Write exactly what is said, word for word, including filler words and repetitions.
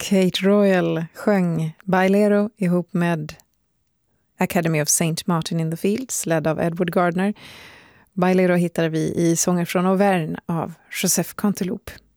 Kate Royal sjöng Bailero ihop med Academy of Saint Martin in the Fields, ledd av Edward Gardner. Bailero hittade vi i Sånger från Auvergne av Joseph Canteloupe.